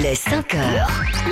est 5h.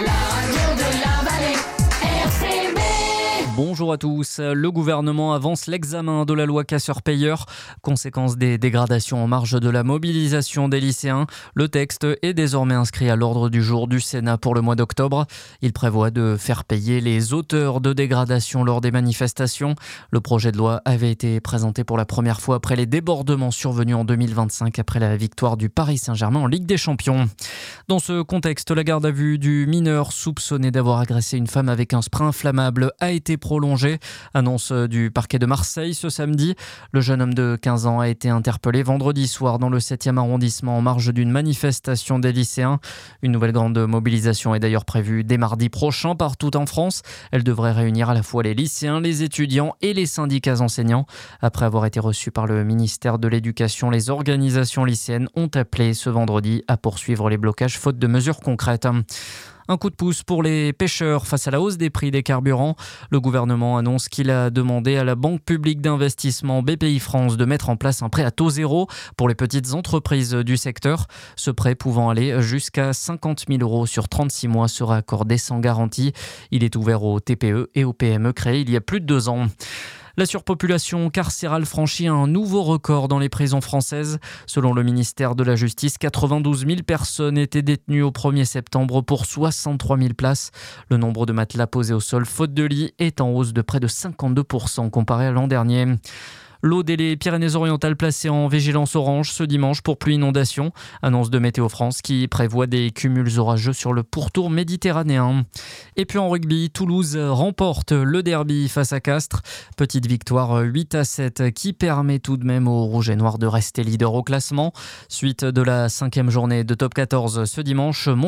Bonjour à tous. Le gouvernement avance l'examen de la loi casseurs-payeurs. Conséquence des dégradations en marge de la mobilisation des lycéens, le texte est désormais inscrit à l'ordre du jour du Sénat pour le mois d'octobre. Il prévoit de faire payer les auteurs de dégradations lors des manifestations. Le projet de loi avait été présenté pour la première fois après les débordements survenus en 2025 après la victoire du Paris Saint-Germain en Ligue des Champions. Dans ce contexte, la garde à vue du mineur soupçonné d'avoir agressé une femme avec un spray inflammable a été prolongée. Annonce du parquet de Marseille ce samedi. Le jeune homme de 15 ans a été interpellé vendredi soir dans le 7e arrondissement en marge d'une manifestation des lycéens. Une nouvelle grande mobilisation est d'ailleurs prévue dès mardi prochain partout en France. Elle devrait réunir à la fois les lycéens, les étudiants et les syndicats enseignants. Après avoir été reçus par le ministère de l'Éducation, les organisations lycéennes ont appelé ce vendredi à poursuivre les blocages faute de mesures concrètes. Un coup de pouce pour les pêcheurs face à la hausse des prix des carburants. Le gouvernement annonce qu'il a demandé à la Banque publique d'investissement BPI-France de mettre en place un prêt à taux zéro pour les petites entreprises du secteur. Ce prêt pouvant aller jusqu'à 50 000 € sur 36 mois sera accordé sans garantie. Il est ouvert aux TPE et aux PME créés il y a plus de 2 ans. La surpopulation carcérale franchit un nouveau record dans les prisons françaises. Selon le ministère de la Justice, 92 000 personnes étaient détenues au 1er septembre pour 63 000 places. Le nombre de matelas posés au sol faute de lit est en hausse de près de 52% comparé à l'an dernier. L'Aude et les Pyrénées-Orientales placées en vigilance orange ce dimanche pour pluie inondation. Annonce de Météo France qui prévoit des cumuls orageux sur le pourtour méditerranéen. Et puis en rugby, Toulouse remporte le derby face à Castres. Petite victoire 8-7 qui permet tout de même aux Rouges et Noirs de rester leader au classement. Suite de la 5e journée de top 14 ce dimanche.